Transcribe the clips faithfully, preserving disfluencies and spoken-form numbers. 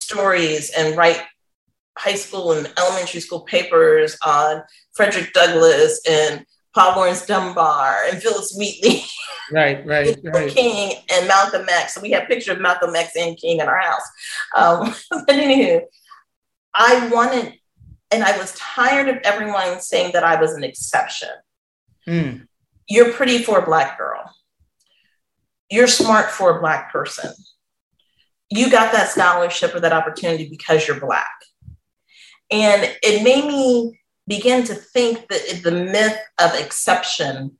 stories and write high school and elementary school papers on Frederick Douglass and Paul Laurence Dunbar and Phyllis Wheatley. Right, right, right. King and Malcolm X. So we have pictures of Malcolm X and King in our house. Um, but anywho, I wanted, and I was tired of everyone saying that I was an exception. Mm. You're pretty for a Black girl. You're smart for a Black person. You got that scholarship or that opportunity because you're Black. And it made me begin to think that the myth of exceptionalism,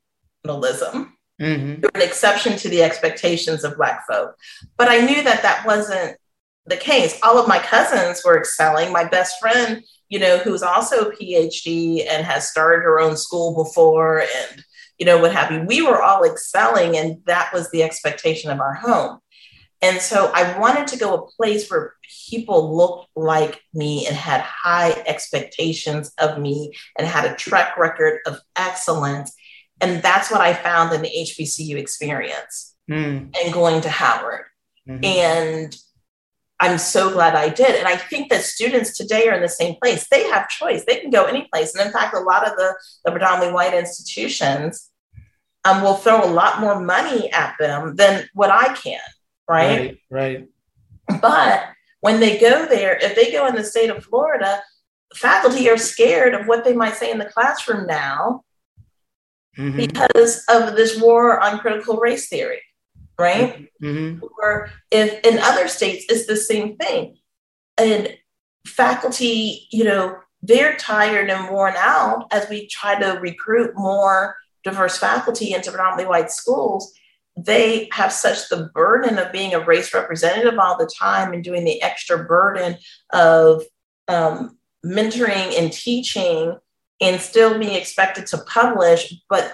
mm-hmm. an exception to the expectations of Black folk. But I knew that that wasn't the case. All of my cousins were excelling. My best friend, you know, who's also a P H D and has started her own school before and, you know, what have you. We were all excelling, and that was the expectation of our home. And so I wanted to go a place where people looked like me and had high expectations of me and had a track record of excellence. And that's what I found in the H B C U experience mm. and going to Howard. Mm-hmm. And I'm so glad I did. And I think that students today are in the same place. They have choice. They can go any place. And in fact, a lot of the, the predominantly white institutions um, will throw a lot more money at them than what I can. Right? Right, right. But when they go there, if they go in the state of Florida, faculty are scared of what they might say in the classroom now mm-hmm. because of this war on critical race theory, right? Mm-hmm. Or if in other states, it's the same thing. And faculty, you know, they're tired and worn out as we try to recruit more diverse faculty into predominantly white schools. They have such the burden of being a race representative all the time and doing the extra burden of um, mentoring and teaching and still being expected to publish. But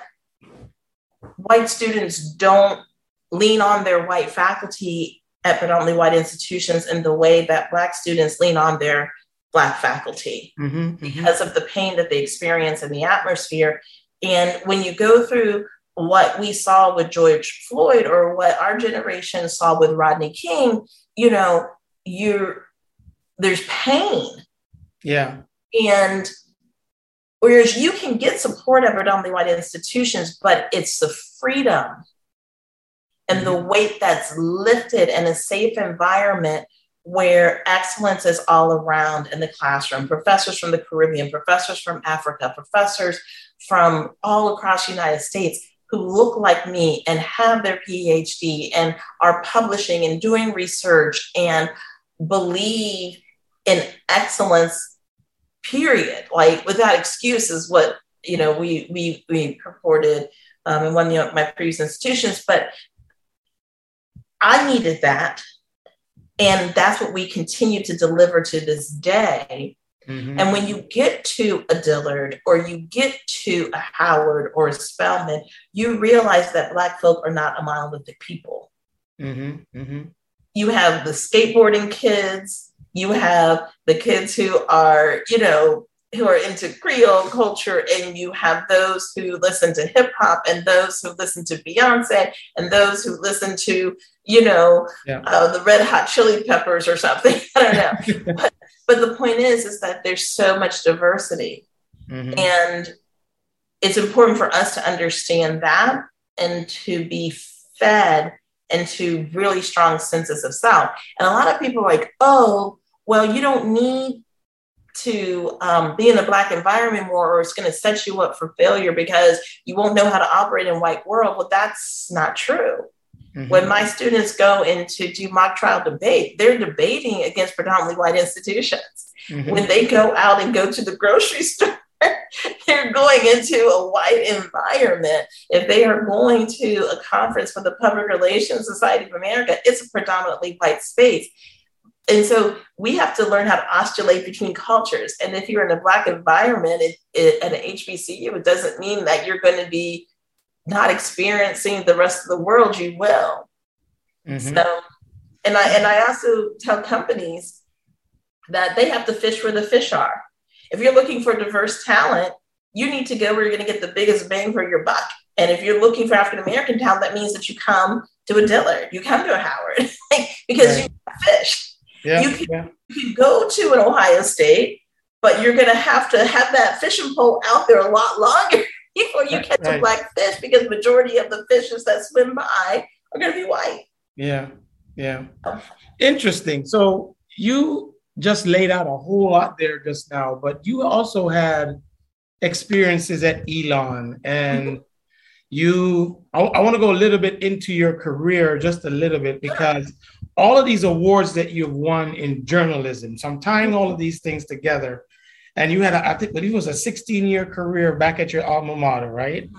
white students don't lean on their white faculty at predominantly white institutions in the way that Black students lean on their Black faculty mm-hmm, mm-hmm. because of the pain that they experience in the atmosphere. And when you go through what we saw with George Floyd or what our generation saw with Rodney King, you know, you're, there's pain. Yeah. And whereas you can get support at predominantly white institutions, but it's the freedom and mm-hmm. the weight that's lifted in a safe environment where excellence is all around in the classroom. Professors from the Caribbean, professors from Africa, professors from all across the United States who look like me and have their P H D and are publishing and doing research and believe in excellence, period. Like without excuse is what, you know, we we we purported um, in one of my previous institutions, but I needed that. And that's what we continue to deliver to this day. Mm-hmm. And when you get to a Dillard or you get to a Howard or a Spelman, you realize that Black folk are not a monolithic people. Mm-hmm. Mm-hmm. You have the skateboarding kids, you have the kids who are, you know, who are into Creole culture, and you have those who listen to hip hop and those who listen to Beyonce and those who listen to, you know, yeah. uh, the Red Hot Chili Peppers or something. I don't know. but, but the point is, is that there's so much diversity mm-hmm. and it's important for us to understand that and to be fed into really strong senses of self. And a lot of people are like, oh, well, you don't need to um, be in a Black environment more, or it's going to set you up for failure because you won't know how to operate in white world. Well, that's not true. Mm-hmm. When my students go in to do mock trial debate, they're debating against predominantly white institutions. Mm-hmm. When they go out and go to the grocery store, they're going into a white environment. If they are going to a conference for the Public Relations Society of America, it's a predominantly white space. And so we have to learn how to oscillate between cultures. And if you're in a Black environment it, it, at an H B C U, it doesn't mean that you're going to be not experiencing the rest of the world. You will. Mm-hmm. So, and I and I also tell companies that they have to fish where the fish are. If you're looking for diverse talent, you need to go where you're going to get the biggest bang for your buck. And if you're looking for African-American talent, that means that you come to a Dillard, you come to a Howard, because right. you fish. Yeah. You can, yeah. you can go to an Ohio State, but you're going to have to have that fishing pole out there a lot longer before you catch right. a black fish, because majority of the fishes that swim by are going to be white. Yeah. Yeah. Interesting. So you just laid out a whole lot there just now, but you also had experiences at Elon, and you, I, I want to go a little bit into your career, just a little bit, because all of these awards that you've won in journalism, so I'm tying all of these things together. And you had, a, I think, it was a sixteen year career back at your alma mater, right?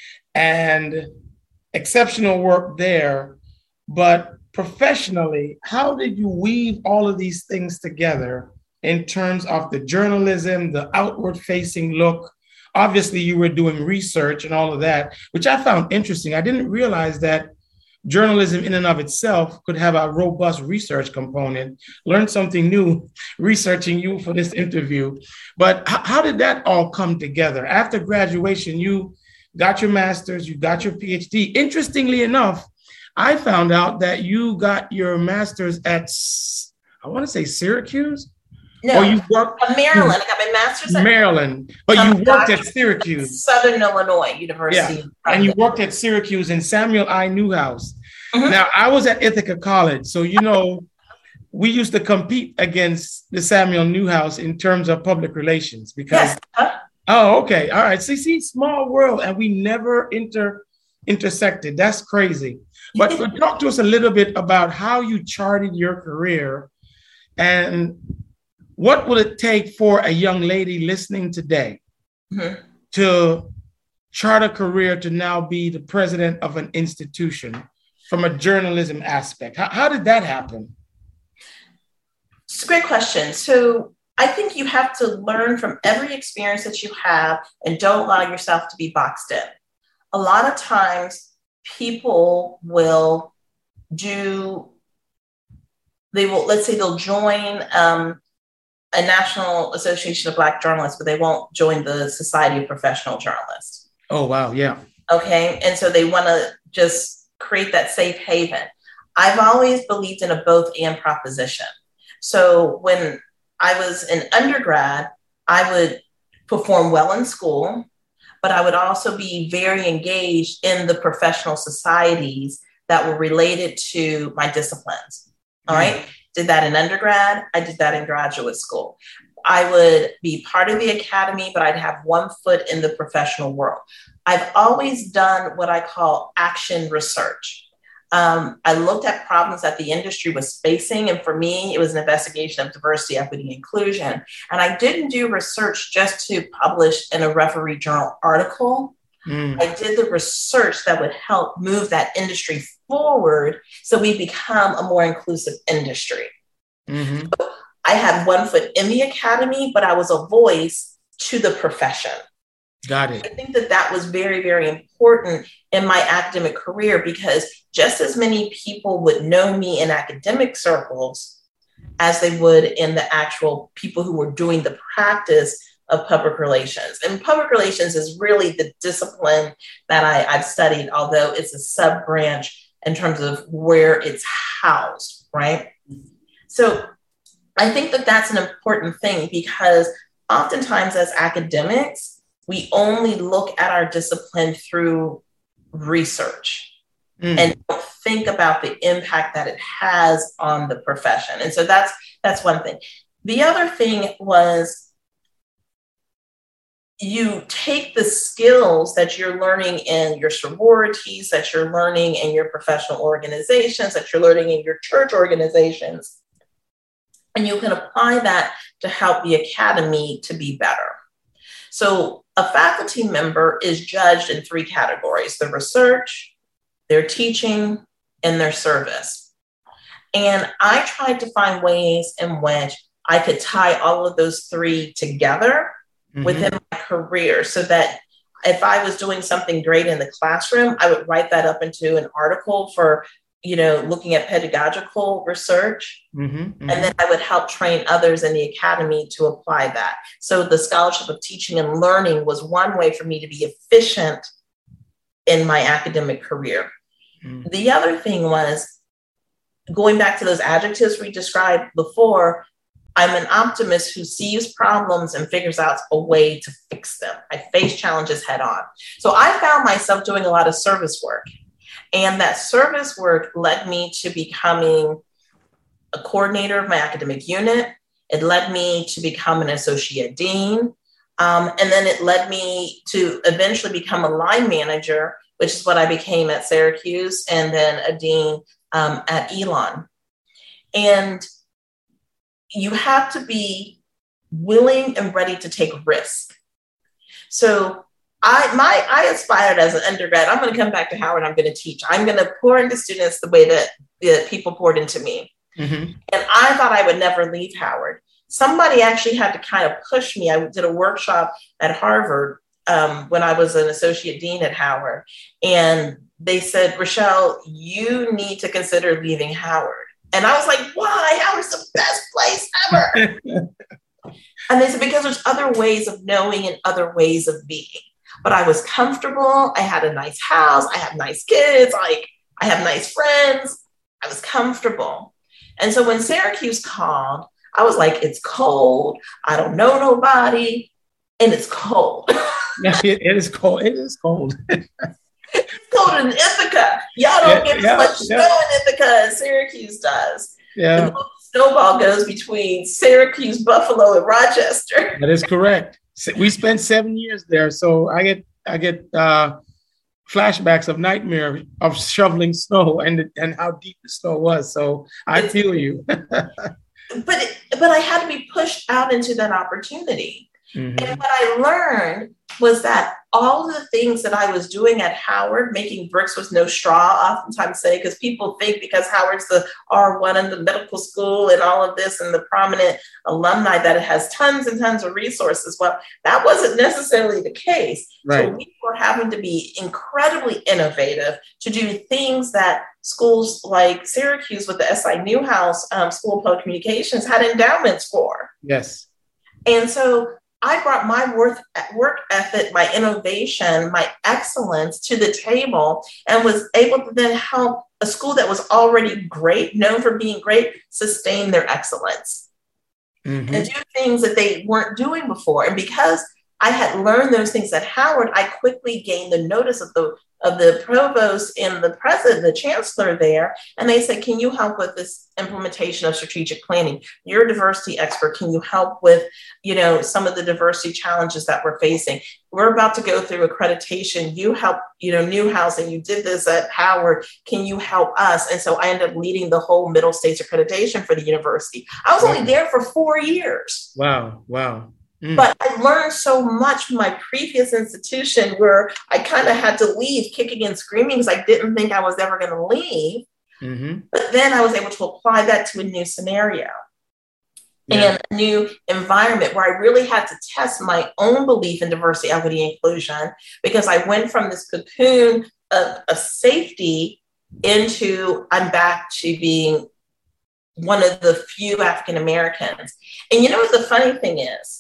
And exceptional work there. But professionally, how did you weave all of these things together in terms of the journalism, the outward facing look? Obviously, you were doing research and all of that, which I found interesting. I didn't realize that journalism in and of itself could have a robust research component. Learned something new researching you for this interview. But h- how did that all come together? After graduation, you got your master's, you got your PhD. Interestingly enough, I found out that you got your master's at, I want to say Syracuse? No, or you worked uh, Maryland. I got my master's at Maryland, but um, you worked at Syracuse. Southern Illinois University. Yeah. And you worked at Syracuse in Samuel I. Newhouse. Mm-hmm. Now, I was at Ithaca College, so, you know, we used to compete against the Samuel Newhouse in terms of public relations because, yes. huh? oh, okay. All right. See, see, small world, and we never inter intersected. That's crazy. But, but talk to us a little bit about how you charted your career, and what will it take for a young lady listening today mm-hmm. to chart a career to now be the president of an institution from a journalism aspect? How, how did that happen? It's a great question. So I think you have to learn from every experience that you have and don't allow yourself to be boxed in. A lot of times people will do, they will, let's say they'll join um, a National Association of Black Journalists, but they won't join the Society of Professional Journalists. Oh, wow. Yeah. Okay. And so they want to just create that safe haven. I've always believed in a both and proposition. So when I was an undergrad, I would perform well in school, but I would also be very engaged in the professional societies that were related to my disciplines. All mm-hmm. right. Did that in undergrad. I did that in graduate school. I would be part of the academy, but I'd have one foot in the professional world. I've always done what I call action research. Um, I looked at problems that the industry was facing. And for me, it was an investigation of diversity, equity, and inclusion. And I didn't do research just to publish in a Referee Journal article. Mm. I did the research that would help move that industry forward so we become a more inclusive industry. Mm-hmm. So I had one foot in the academy, but I was a voice to the profession. Got it. I think that that was very, very important in my academic career, because just as many people would know me in academic circles as they would in the actual people who were doing the practice of public relations. And public relations is really the discipline that I, I've studied, although it's a sub-branch in terms of where it's housed, right? So I think that that's an important thing, because oftentimes as academics, we only look at our discipline through research mm. and don't think about the impact that it has on the profession. And so that's that's one thing. The other thing was, you take the skills that you're learning in your sororities, that you're learning in your professional organizations, that you're learning in your church organizations, and you can apply that to help the academy to be better. So a faculty member is judged in three categories: their research, their teaching, and their service. And I tried to find ways in which I could tie all of those three together mm-hmm. within my career, so that if I was doing something great in the classroom, I would write that up into an article for, you know, looking at pedagogical research. Mm-hmm, mm-hmm. And then I would help train others in the academy to apply that. So the scholarship of teaching and learning was one way for me to be efficient in my academic career. Mm-hmm. The other thing was, going back to those adjectives we described before, I'm an optimist who sees problems and figures out a way to fix them. I face challenges head on. So I found myself doing a lot of service work. And that service work led me to becoming a coordinator of my academic unit. It led me to become an associate dean. Um, and then it led me to eventually become a line manager, which is what I became at Syracuse, and then a dean um, at Elon. And you have to be willing and ready to take risk. So I my I aspired as an undergrad, I'm going to come back to Howard, I'm going to teach. I'm going to pour into students the way that, that people poured into me. Mm-hmm. And I thought I would never leave Howard. Somebody actually had to kind of push me. I did a workshop at Harvard um, when I was an associate dean at Howard. And they said, Rochelle, you need to consider leaving Howard. And I was like, why? Howard's the best place ever. And they said, because there's other ways of knowing and other ways of being. But I was comfortable. I had a nice house. I have nice kids. Like, I have nice friends. I was comfortable. And so when Syracuse called, I was like, it's cold. I don't know nobody. And it's cold. Yeah, it, it is cold. It is cold. It's cold in Ithaca. Y'all don't yeah, get as yeah, much yeah. snow in Ithaca as Syracuse does. Yeah. The snowball goes between Syracuse, Buffalo, and Rochester. That is correct. We spent seven years there, so I get I get uh, flashbacks of nightmare of shoveling snow and and how deep the snow was. So I it's, feel you. but it, but I had to be pushed out into that opportunity. Mm-hmm. And what I learned was that all of the things that I was doing at Howard, making bricks with no straw, I oftentimes say, because people think because Howard's the R one in the medical school and all of this and the prominent alumni that it has tons and tons of resources. Well, that wasn't necessarily the case. Right. So we were having to be incredibly innovative to do things that schools like Syracuse with the S I Newhouse um, School of Public Communications had endowments for. Yes. And so I brought my work, work ethic, my innovation, my excellence to the table and was able to then help a school that was already great, known for being great, sustain their excellence mm-hmm. and do things that they weren't doing before. And because I had learned those things at Howard, I quickly gained the notice of the of the provost and the president, the chancellor there. And they said, can you help with this implementation of strategic planning? You're a diversity expert. Can you help with, you know, some of the diversity challenges that we're facing? We're about to go through accreditation. You help, you know, Newhouse, and you did this at Howard. Can you help us? And so I ended up leading the whole Middle States accreditation for the university. I was only there for four years. Wow. Wow. Mm. But I learned so much from my previous institution where I kind of had to leave kicking and screaming because I didn't think I was ever going to leave. Mm-hmm. But then I was able to apply that to a new scenario yeah. and a new environment where I really had to test my own belief in diversity, equity, and inclusion, because I went from this cocoon of, of safety into I'm back to being one of the few African Americans. And you know what the funny thing is?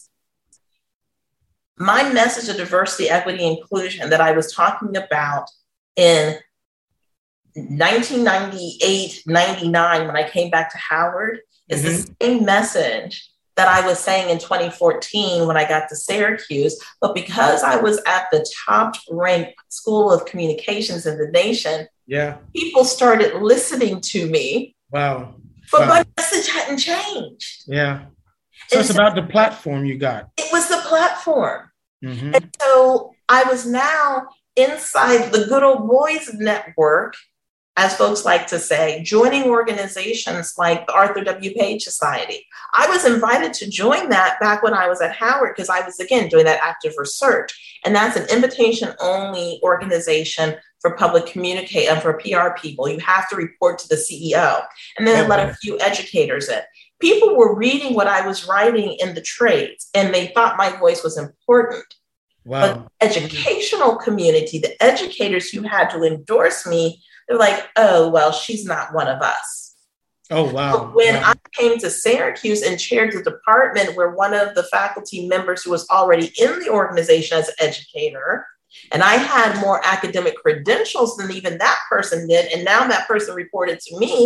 My message of diversity, equity, and inclusion that I was talking about in nineteen ninety-eight, ninety-nine, when I came back to Howard, is mm-hmm. the same message that I was saying in twenty fourteen when I got to Syracuse. But because I was at the top ranked school of communications in the nation, yeah, people started listening to me. Wow. But wow. my message hadn't changed. Yeah. So and it's so about the platform you got. It was the platform. Mm-hmm. And so I was now inside the Good Old Boys Network, as folks like to say, joining organizations like the Arthur W. Page Society. I was invited to join that back when I was at Howard because I was, again, doing that active research. And that's an invitation-only organization for public communicate and for P R people. You have to report to the C E O. And then okay. let a few educators in. People were reading what I was writing in the trades, and they thought my voice was important. Wow. But the educational community, the educators who had to endorse me, they're like, oh, well, she's not one of us. Oh, wow. But when wow. I came to Syracuse and chaired the department where one of the faculty members who was already in the organization as an educator, and I had more academic credentials than even that person did, and now that person reported to me,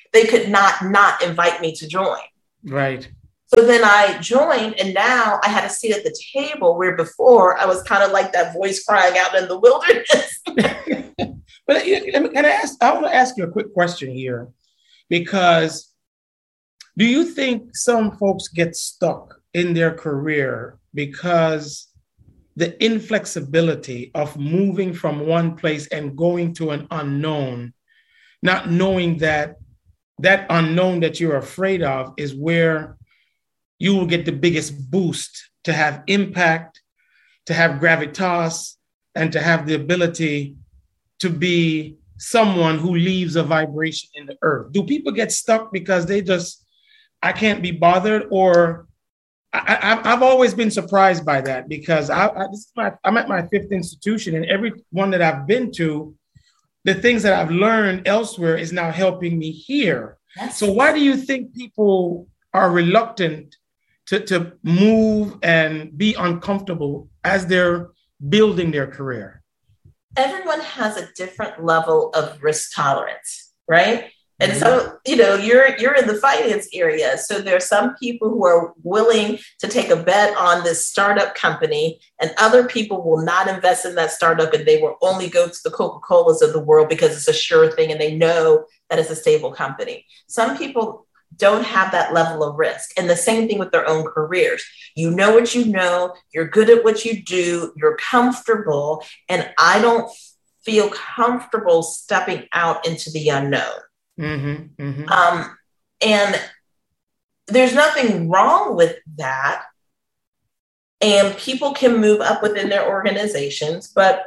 they could not not invite me to join. Right. So then I joined, and now I had a seat at the table where before I was kind of like that voice crying out in the wilderness. But can I ask, I want to ask you a quick question here, because do you think some folks get stuck in their career because the inflexibility of moving from one place and going to an unknown, not knowing that that unknown that you're afraid of is where you will get the biggest boost to have impact, to have gravitas, and to have the ability to be someone who leaves a vibration in the earth? Do people get stuck because they just, I can't be bothered? Or I, I, I've always been surprised by that, because I, I, this is my, I'm at my fifth institution, and every one that I've been to, the things that I've learned elsewhere is now helping me here. Yes. So why do you think people are reluctant to, to move and be uncomfortable as they're building their career? Everyone has a different level of risk tolerance, right? And mm-hmm. so, you know, you're you're in the finance area. So there are some people who are willing to take a bet on this startup company, and other people will not invest in that startup, and they will only go to the Coca-Colas of the world because it's a sure thing and they know that it's a stable company. Some people don't have that level of risk. And the same thing with their own careers. You know what you know, you're good at what you do, you're comfortable, and I don't feel comfortable stepping out into the unknown. Mm-hmm, mm-hmm. Um, and there's nothing wrong with that. And people can move up within their organizations, but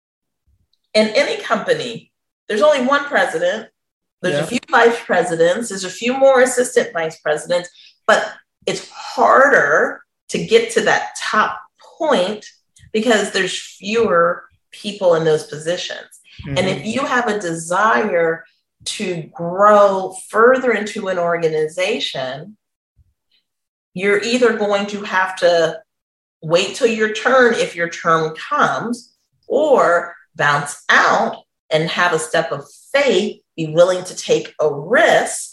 in any company, there's only one president. There's yeah. a few vice presidents, there's a few more assistant vice presidents, but it's harder to get to that top point because there's fewer people in those positions. Mm-hmm. And if you have a desire to grow further into an organization, you're either going to have to wait till your turn if your term comes, or bounce out and have a step of faith, be willing to take a risk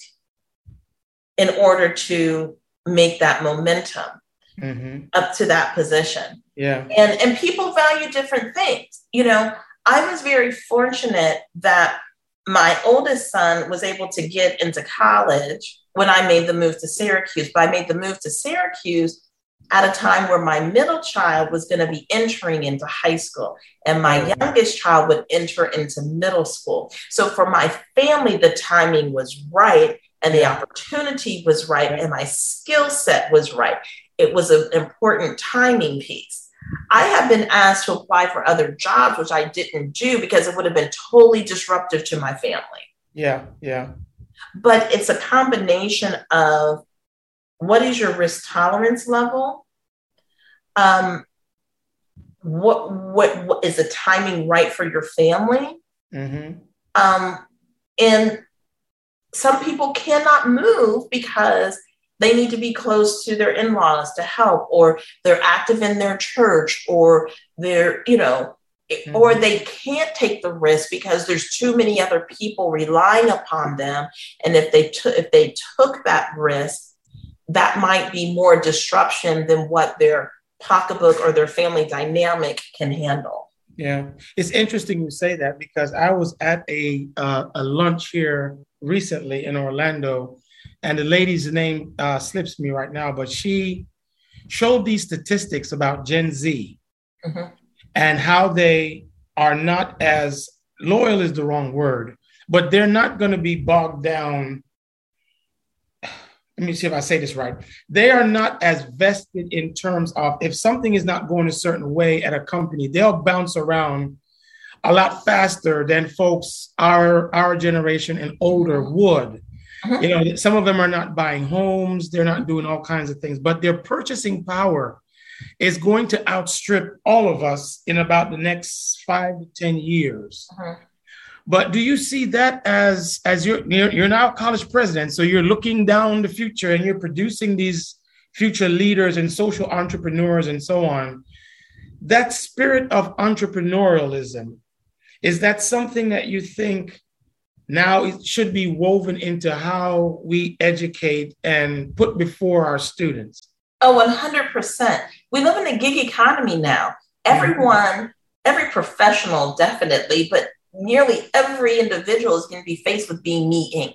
in order to make that momentum mm-hmm. up to that position. Yeah. And, and people value different things. You know, I was very fortunate that my oldest son was able to get into college when I made the move to Syracuse, but I made the move to Syracuse at a time where my middle child was going to be entering into high school and my youngest child would enter into middle school. So for my family, the timing was right and the opportunity was right and my skill set was right. It was an important timing piece. I have been asked to apply for other jobs, which I didn't do because it would have been totally disruptive to my family. Yeah, yeah. But it's a combination of what is your risk tolerance level? Um, what, what, what is the timing right for your family? Mm-hmm. Um, and some people cannot move because they need to be close to their in-laws to help, or they're active in their church, or they're, you know, mm-hmm. or they can't take the risk because there's too many other people relying upon them. And if they took, if they took that risk, that might be more disruption than what their pocketbook or their family dynamic can handle. Yeah, it's interesting you say that because I was at a uh, a lunch here recently in Orlando, and the lady's name uh, slips me right now, but she showed these statistics about Gen Z mm-hmm. and how they are not as loyal is the wrong word, but they're not going to be bogged down. Let me see if I say this right. They are not as vested in terms of if something is not going a certain way at a company, they'll bounce around a lot faster than folks our our generation and older would. Mm-hmm. You know, some of them are not buying homes, they're not doing all kinds of things, but their purchasing power is going to outstrip all of us in about the next five to ten years. Mm-hmm. But do you see that as, as you're, you're, you're now college president, so you're looking down the future and you're producing these future leaders and social entrepreneurs and so on, that spirit of entrepreneurialism, is that something that you think now it should be woven into how we educate and put before our students. Oh, one hundred percent. We live in a gig economy now. Everyone, every professional, definitely, but nearly every individual is going to be faced with being me Incorporated.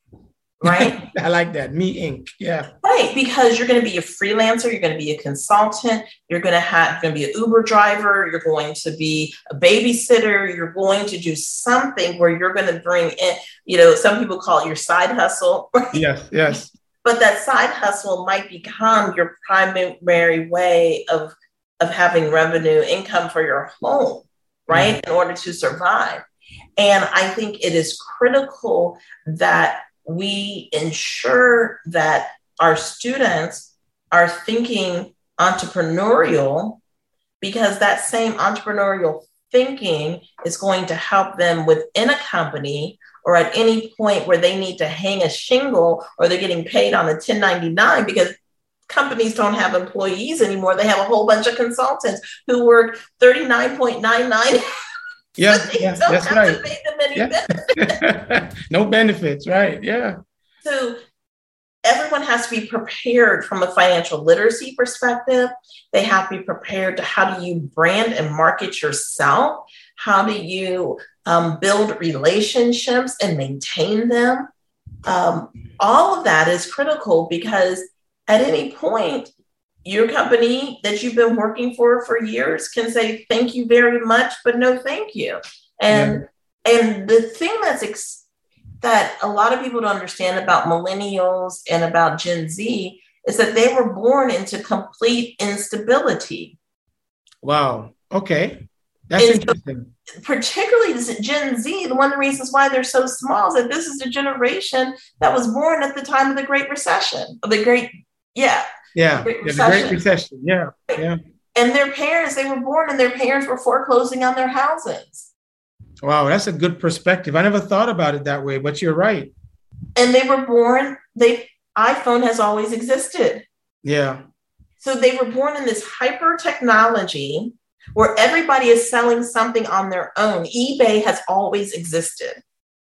Right? I like that. Me Incorporated. Yeah. Right. Because you're going to be a freelancer. You're going to be a consultant. You're going to have, you're going to be an Uber driver. You're going to be a babysitter. You're going to do something where you're going to bring in, you know, some people call it your side hustle. Yes. Yes. But that side hustle might become your primary way of, of having revenue income for your home, right? Mm-hmm. In order to survive. And I think it is critical that we ensure that our students are thinking entrepreneurial, because that same entrepreneurial thinking is going to help them within a company or at any point where they need to hang a shingle or they're getting paid on a ten ninety-nine, because companies don't have employees anymore. They have a whole bunch of consultants who work thirty-nine ninety-nine. Yeah, yeah, that's right. Yeah. Benefits. No benefits, right? Yeah. So everyone has to be prepared from a financial literacy perspective. They have to be prepared to how do you brand and market yourself? How do you um, build relationships and maintain them? Um, all of that is critical, because at any point, your company that you've been working for for years can say, thank you very much, but no, thank you. And, yeah. and the thing that's ex- that a lot of people don't understand about millennials and about Gen Z is that they were born into complete instability. Wow. Okay. That's and interesting. So, particularly Gen Z, one of the reasons why they're so small is that this is the generation that was born at the time of the Great Recession, of the Great, yeah. Yeah, the Great, yeah, the Great Recession. Yeah, yeah. And their parents, they were born and their parents were foreclosing on their houses. Wow, that's a good perspective. I never thought about it that way, but you're right. And they were born, they iPhone has always existed. Yeah. So they were born in this hyper technology where everybody is selling something on their own. eBay has always existed.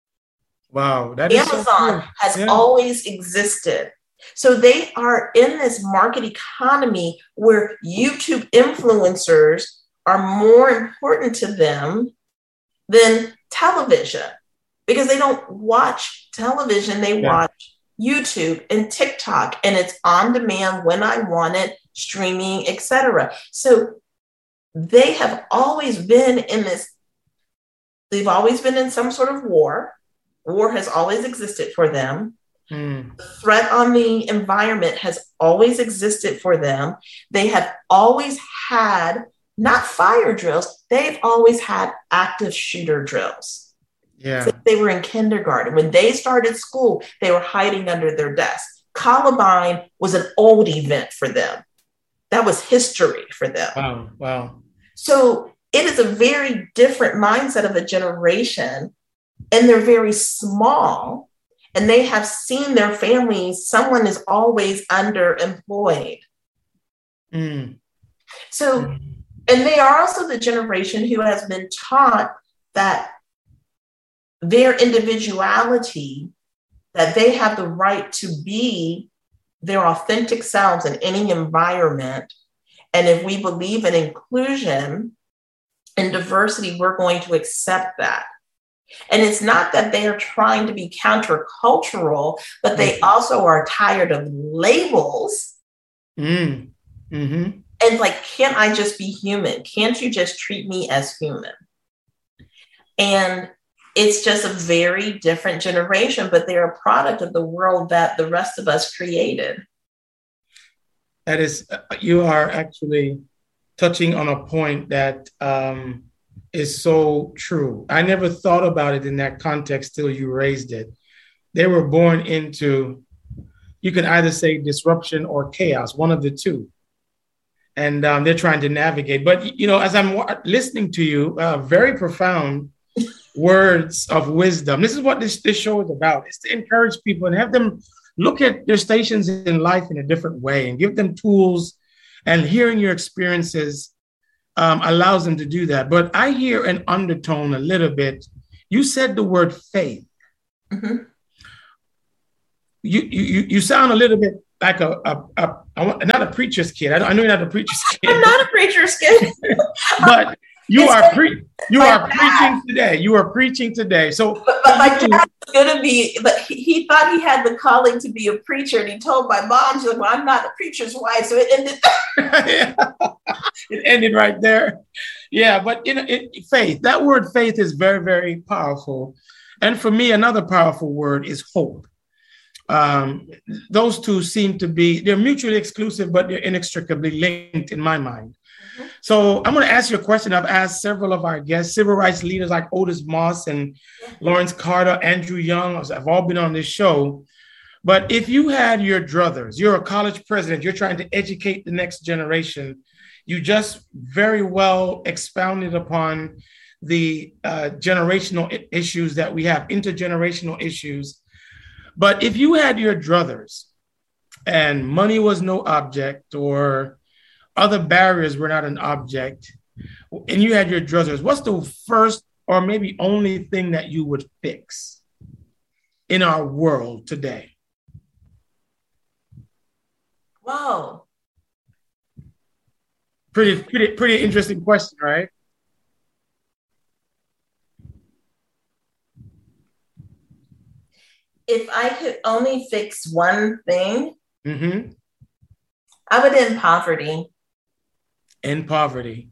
Wow, that Amazon is so cool. has Yeah. always existed. So they are in this market economy where YouTube influencers are more important to them than television, because they don't watch television. They yeah. watch YouTube and TikTok, and it's on demand when I want it, streaming, et cetera. So they have always been in this, they've always been in some sort of war. War has always existed for them. Mm. The threat on the environment has always existed for them. They have always had not fire drills, they've always had active shooter drills. Yeah. So they were in kindergarten. When they started school, they were hiding under their desk. Columbine was an old event for them. That was history for them. Wow. Wow. So it is a very different mindset of a generation, and they're very small. And they have seen their families, someone is always underemployed. Mm. So, and they are also the generation who has been taught that their individuality, that they have the right to be their authentic selves in any environment. And if we believe in inclusion and diversity, we're going to accept that. And it's not that they are trying to be countercultural, but they also are tired of labels. Mm. Mm-hmm. And like, can't I just be human? Can't you just treat me as human? And it's just a very different generation, but they're a product of the world that the rest of us created. That is, you are actually touching on a point that um, is so true. I never thought about it in that context till you raised it. They were born into, you can either say disruption or chaos, one of the two. And um, they're trying to navigate. But, you know, as I'm listening to you, uh, very profound words of wisdom. This is what this, this show is about. It's to encourage people and have them look at their stations in life in a different way and give them tools, and hearing your experiences um, allows them to do that. But I hear an undertone a little bit. You said the word faith. Mm-hmm. You, you you sound a little bit like a, a, a, a not a preacher's kid. I, I know you're not a preacher's kid. I'm not a preacher's kid. But you it's are like, pre- you are dad. preaching today. You are preaching today. So but, but my dad was gonna be, but he, he thought he had the calling to be a preacher, and he told my mom, she's like, well, I'm not a preacher's wife. So it ended it ended right there. Yeah, but in it, faith, that word faith is very, very powerful. And for me, another powerful word is hope. Um, those two seem to be, they're mutually exclusive, but they're inextricably linked in my mind. Mm-hmm. So I'm going to ask you a question I've asked several of our guests, civil rights leaders like Otis Moss and Lawrence Carter, Andrew Young, have all been on this show. But if you had your druthers, you're a college president, you're trying to educate the next generation, you just very well expounded upon the uh, generational issues that we have, intergenerational issues. But if you had your druthers and money was no object or other barriers were not an object, and you had your druthers, what's the first or maybe only thing that you would fix in our world today? Wow. Pretty, pretty, pretty interesting question, right? If I could only fix one thing, mm-hmm. I would end poverty. End poverty.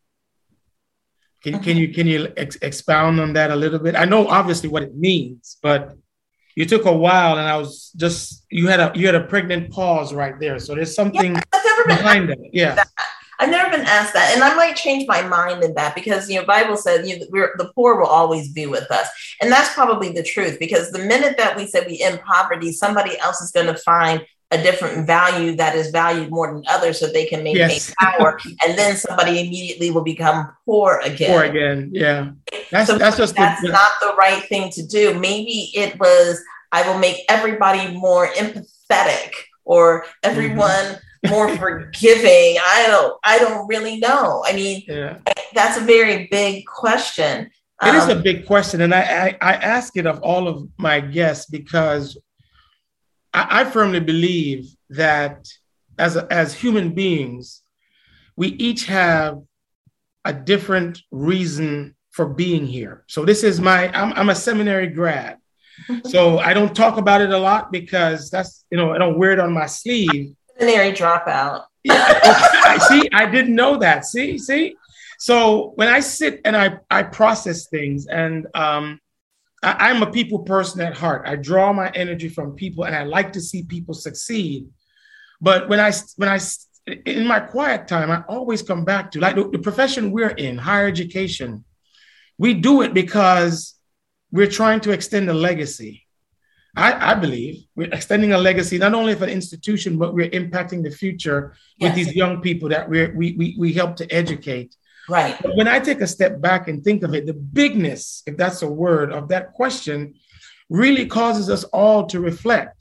Can, mm-hmm. can you can you ex- expound on that a little bit? I know obviously what it means, but you took a while, and I was just you had a you had a pregnant pause right there. So there's something yeah, I've never been behind that. Yeah. That. I've never been asked that. And I might change my mind in that because, you know, Bible says you know, we're, the poor will always be with us. And that's probably the truth, because the minute that we say we end poverty, somebody else is going to find a different value that is valued more than others so they can maintain yes. power. And then somebody immediately will become poor again. Poor again. Yeah. That's, so that's just that's the, not the right thing to do. Maybe it was, I will make everybody more empathetic or everyone mm-hmm. more forgiving. I don't, I don't really know. I mean, yeah. that's a very big question. It um, is a big question. And I, I, I ask it of all of my guests because I, I firmly believe that as, a, as human beings, we each have a different reason for being here. So this is my, I'm, I'm a seminary grad. So I don't talk about it a lot because that's, you know, I don't wear it on my sleeve. Seminary dropout. Yeah, I see. I didn't know that. See, see. So when I sit and I I process things, and um, I, I'm a people person at heart. I draw my energy from people, and I like to see people succeed. But when I when I in my quiet time, I always come back to like the, the profession we're in, higher education. We do it because we're trying to extend a legacy. I, I believe we're extending a legacy, not only for the institution, but we're impacting the future yes. with these young people that we're, we, we, we help to educate. Right. But when I take a step back and think of it, the bigness, if that's a word, of that question really causes us all to reflect.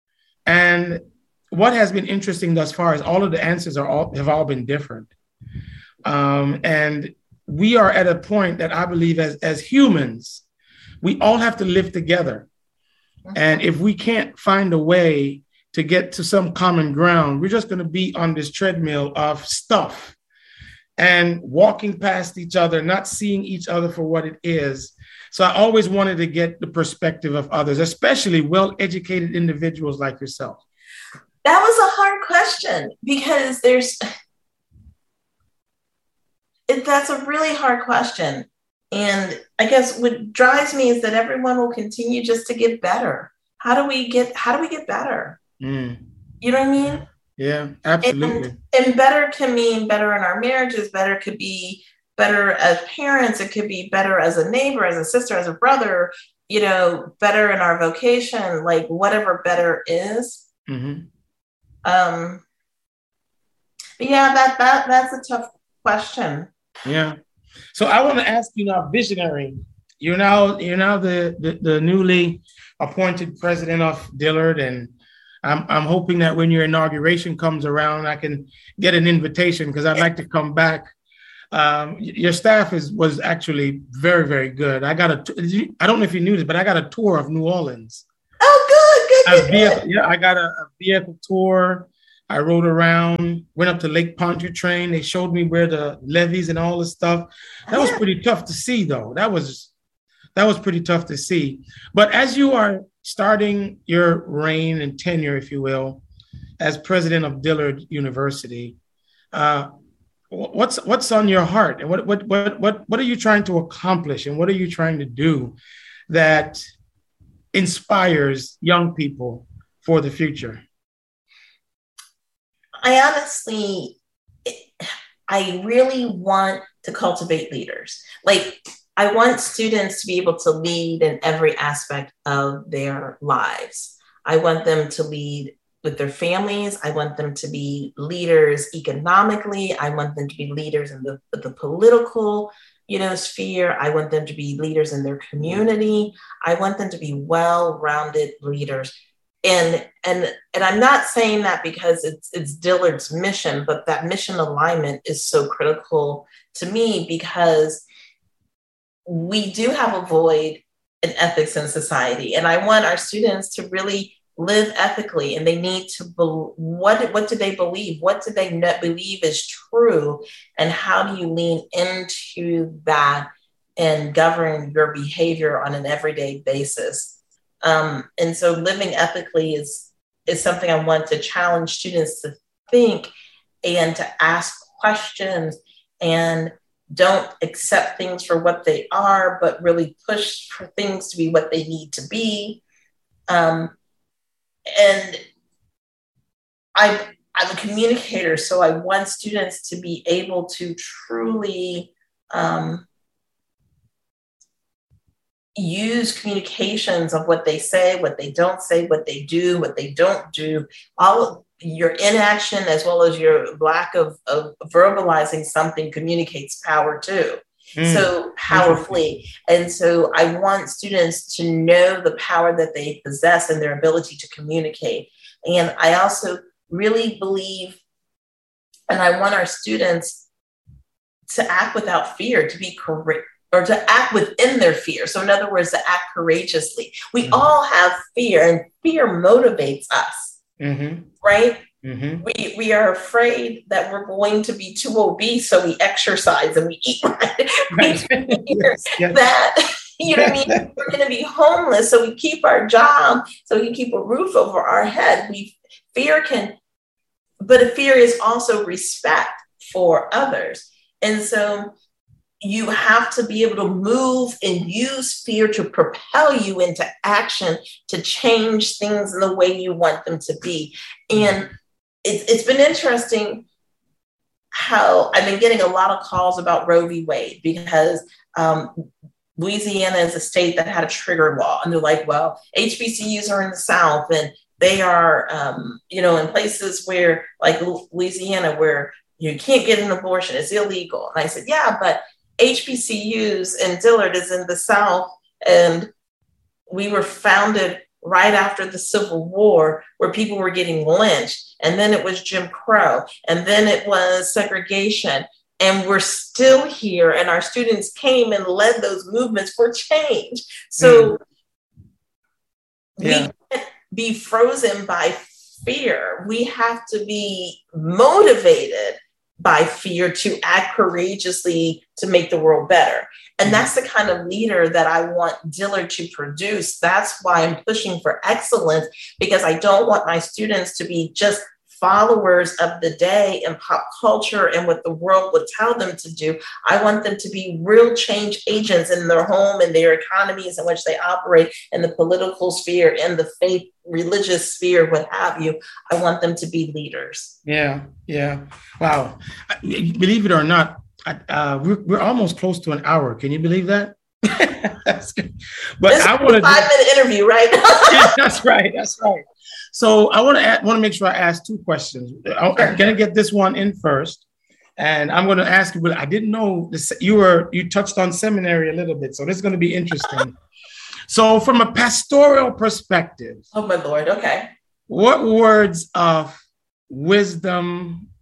And what has been interesting thus far is all of the answers are all have all been different. Um, and we are at a point that I believe as, as humans, we all have to live together. And if we can't find a way to get to some common ground, we're just going to be on this treadmill of stuff and walking past each other, not seeing each other for what it is. So I always wanted to get the perspective of others, especially well-educated individuals like yourself. That was a hard question because there's, it, that's a really hard question. And I guess what drives me is that everyone will continue just to get better. How do we get, how do we get better? Mm. You know what I mean? Yeah, absolutely. And, and better can mean better in our marriages. Better could be better as parents. It could be better as a neighbor, as a sister, as a brother, you know, better in our vocation, like whatever better is. Mm-hmm. Um, but yeah, that, that, that's a tough question. Yeah. So I want to ask you now, visionary. You're now you're now the, the, the newly appointed president of Dillard, and I'm I'm hoping that when your inauguration comes around, I can get an invitation because I'd like to come back Um, your staff is was actually very, very good. I got a, I don't know if you knew this, but I got a tour of New Orleans. Oh, good, good, good, vehicle, good. Yeah, I got a, a vehicle tour. I rode around, went up to Lake Pontchartrain. They showed me where the levees and all this stuff. That was pretty tough to see, though. That was that was pretty tough to see. But as you are starting your reign and tenure, if you will, as president of Dillard University, uh, what's what's on your heart, and what what what what what are you trying to accomplish, and what are you trying to do that inspires young people for the future? I honestly, I really want to cultivate leaders. Like, I want students to be able to lead in every aspect of their lives. I want them to lead with their families. I want them to be leaders economically. I want them to be leaders in the, the political, you know, sphere. I want them to be leaders in their community. I want them to be well-rounded leaders. And, and, and I'm not saying that because it's, it's Dillard's mission, but that mission alignment is so critical to me, because we do have a void in ethics in society. And I want our students to really live ethically, and they need to, be, what, what do they believe? What do they not believe is true? And how do you lean into that and govern your behavior on an everyday basis? Um, and so living ethically is, is something I want to challenge students to think and to ask questions, and don't accept things for what they are, but really push for things to be what they need to be. Um, and I, I'm a communicator, so I want students to be able to truly um, use communications of what they say, what they don't say, what they do, what they don't do. All of your inaction as well as your lack of, of verbalizing something communicates power too. Mm. So powerfully. And so I want students to know the power that they possess and their ability to communicate. And I also really believe, and I want our students to act without fear, to be correct, or to act within their fear. So in other words, to act courageously. We mm-hmm. all have fear, and fear motivates us, mm-hmm. right? Mm-hmm. We, we are afraid that we're going to be too obese, so we exercise and we eat right. right. yes, yes. That, you know what I mean? We're going to be homeless, so we keep our job, so we can keep a roof over our head. We fear can, but a fear is also respect for others. And so you have to be able to move and use fear to propel you into action, to change things in the way you want them to be. And it's, it's been interesting how I've been getting a lot of calls about Roe v. Wade, because um, Louisiana is a state that had a trigger law. And they're like, well, H B C Us are in the South, and they are, um, you know, in places where, like Louisiana, where you can't get an abortion, it's illegal. And I said, yeah, but H B C Us and Dillard is in the South, and we were founded right after the Civil War, where people were getting lynched, and then it was Jim Crow, and then it was segregation, and we're still here, and our students came and led those movements for change. So mm. yeah. we can't be frozen by fear. We have to be motivated by fear to act courageously to make the world better. And that's the kind of leader that I want Dillard to produce. That's why I'm pushing for excellence, because I don't want my students to be just followers of the day and pop culture and what the world would tell them to do. I want them to be real change agents in their home and their economies in which they operate, in the political sphere, in the faith, religious sphere, what have you. I want them to be leaders. Yeah, yeah. Wow. Believe it or not, uh, we're, we're almost close to an hour. Can you believe that? That's good. But this I want to five minute interview, right? Yeah, that's right. That's right. So I want to want to make sure I ask two questions. I'm going to get this one in first, and I'm going to ask you. But I didn't know this, you were you touched on seminary a little bit, so this is going to be interesting. So, from a pastoral perspective, oh my Lord, okay, what words of wisdom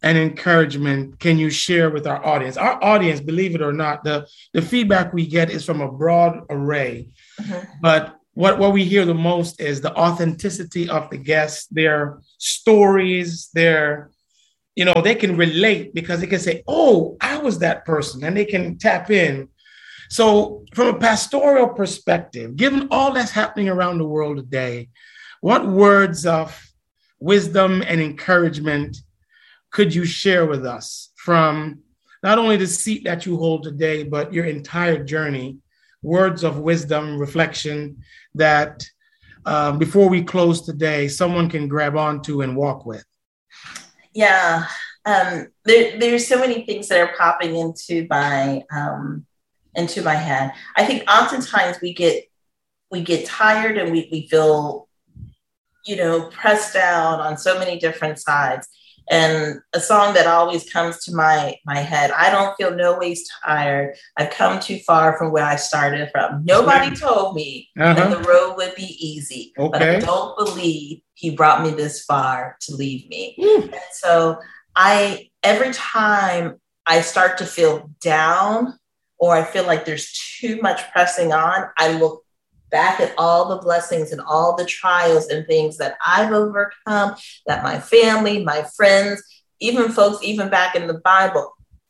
and encouragement can you share with our audience? Our audience, believe it or not, the, the feedback we get is from a broad array. Mm-hmm. But what, what we hear the most is the authenticity of the guests, their stories, their, you know, they can relate because they can say, oh, I was that person, and they can tap in. So from a pastoral perspective, given all that's happening around the world today, what words of wisdom and encouragement could you share with us from not only the seat that you hold today, but your entire journey? Words of wisdom, reflection that um, before we close today, someone can grab onto and walk with. Yeah, um, there, there's so many things that are popping into my um, into my head. I think oftentimes we get we get tired and we we feel, you know, pressed down on so many different sides. And a song that always comes to my, my head, I don't feel no ways tired. I've come too far from where I started from. Nobody told me uh-huh. that the road would be easy, okay. but I don't believe he brought me this far to leave me. And so I, every time I start to feel down or I feel like there's too much pressing on, I look back at all the blessings and all the trials and things that I've overcome, that my family, my friends, even folks, even back in the Bible,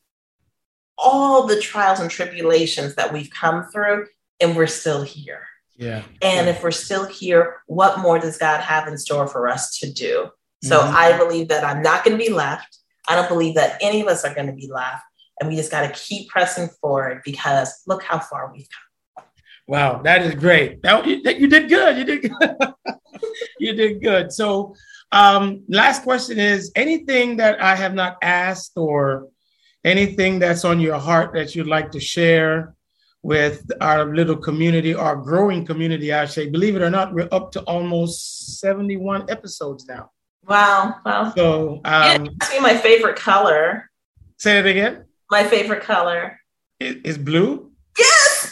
all the trials and tribulations that we've come through, and we're still here. Yeah. And yeah. if we're still here, what more does God have in store for us to do? So mm-hmm. I believe that I'm not going to be left. I don't believe that any of us are going to be left. And we just got to keep pressing forward because look how far we've come. Wow, that is great. That, you, you did good. You did good. You did good. So um, last question is, anything that I have not asked or anything that's on your heart that you'd like to share with our little community, our growing community, I say, believe it or not, we're up to almost seventy-one episodes now. Wow. Wow. So um, you asked me my favorite color. Say it again. My favorite color is, is blue. Yes.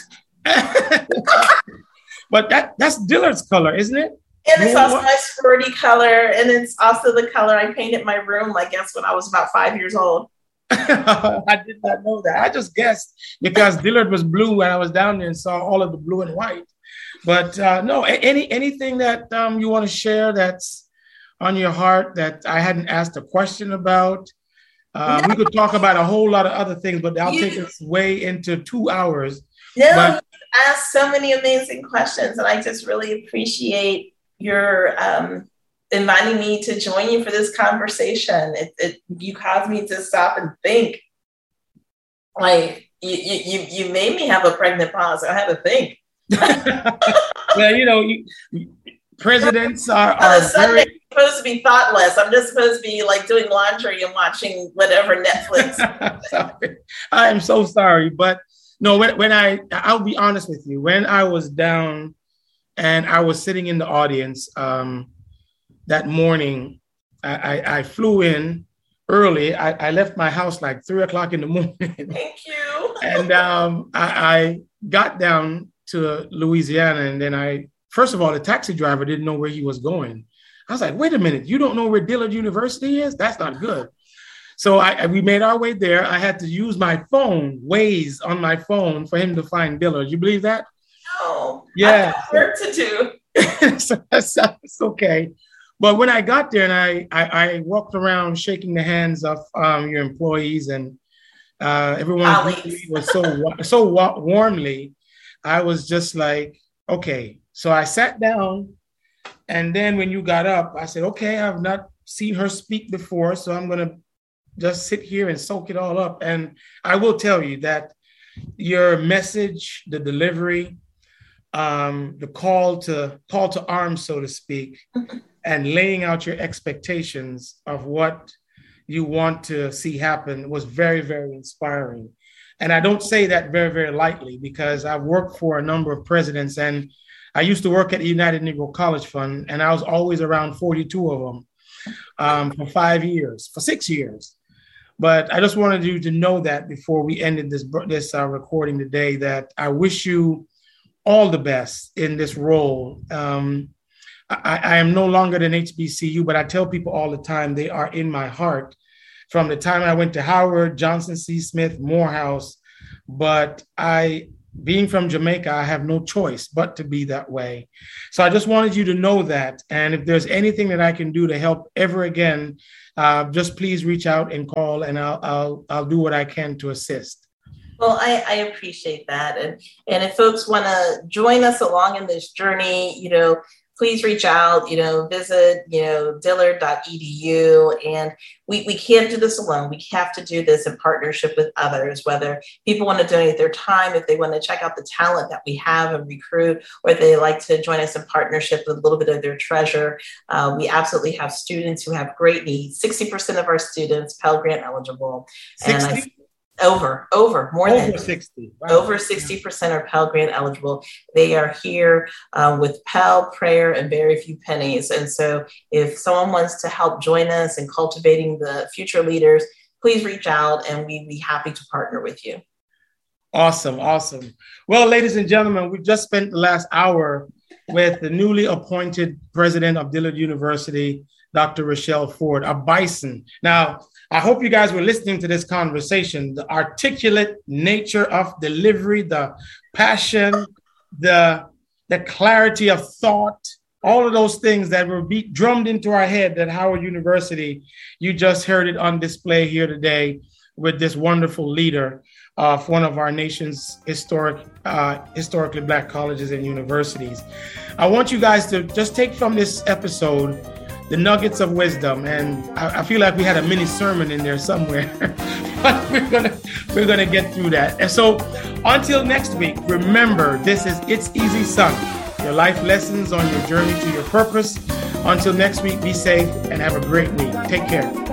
But that that's Dillard's color, isn't it? And it's also my sorority color, and it's also the color I painted my room, I guess, when I was about five years old. I did not know that. I just guessed because Dillard was blue and I was down there and saw all of the blue and white. But uh, no, any anything that um, you want to share that's on your heart that I hadn't asked a question about. Uh, no. We could talk about a whole lot of other things, but that'll you, take us way into two hours. No, but, you asked so many amazing questions, and I just really appreciate your um, inviting me to join you for this conversation. It, it you caused me to stop and think. Like you, you, you made me have a pregnant pause. I had to think. Well, you know, you, presidents are, are Sunday, very... I'm supposed to be thoughtless. I'm just supposed to be like doing laundry and watching whatever Netflix. Sorry. I am so sorry, but no, when, when I, I'll be honest with you, when I was down and I was sitting in the audience um, that morning, I, I, I flew in early. I, I left my house like three o'clock in the morning. Thank you. And um, I, I got down to Louisiana, and then I, first of all, the taxi driver didn't know where he was going. I was like, wait a minute, you don't know where Dillard University is? That's not good. So I, we made our way there. I had to use my phone, Waze on my phone, for him to find Dillard. You believe that? No. Yeah. I have work to do. So that's, that's okay. But when I got there and I, I, I walked around shaking the hands of um, your employees, and uh, everyone was so, so warmly, I was just like, okay. So I sat down, and then when you got up, I said, okay, I've not seen her speak before, so I'm going to just sit here and soak it all up. And I will tell you that your message, the delivery, um, the call to call to arms, so to speak, and laying out your expectations of what you want to see happen was very, very inspiring. And I don't say that very, very lightly, because I've worked for a number of presidents, and I used to work at the United Negro College Fund, and I was always around forty-two of them um, for five years, for six years. But I just wanted you to know that before we ended this, this uh, recording today, that I wish you all the best in this role. Um, I, I am no longer than H B C U, but I tell people all the time they are in my heart. from the time I went to Howard, Johnson C. Smith, Morehouse. But I, being from Jamaica, I have no choice but to be that way. So I just wanted you to know that. And if there's anything that I can do to help ever again, uh, just please reach out and call, and I'll I'll I'll do what I can to assist. Well, I, I appreciate that. And, and if folks want to join us along in this journey, you know, please reach out, you know, visit, you know, dillard dot e d u. And we, we can't do this alone. We have to do this in partnership with others, whether people want to donate their time, if they want to check out the talent that we have and recruit, or if they like to join us in partnership with a little bit of their treasure. Uh, we absolutely have students who have great needs. sixty percent of our students Pell Grant eligible. And I, Over, over, more over than sixty. Wow. Over sixty percent are Pell Grant eligible. They are here uh, with Pell, prayer, and very few pennies. And so if someone wants to help join us in cultivating the future leaders, please reach out and we'd be happy to partner with you. Awesome, awesome. Well, ladies and gentlemen, we've just spent the last hour with the newly appointed president of Dillard University, Doctor Rochelle Ford, a bison. Now, I hope you guys were listening to this conversation. The articulate nature of delivery, the passion, the, the clarity of thought, all of those things that were beat, drummed into our head at Howard University. You just heard it on display here today with this wonderful leader of one of our nation's historic, uh, historically Black colleges and universities. I want you guys to just take from this episode the nuggets of wisdom, and I, I feel like we had a mini sermon in there somewhere, but we're gonna we're gonna get through that. And so, until next week, remember, this is It's Easy Son, your life lessons on your journey to your purpose. Until next week, be safe and have a great week. Take care.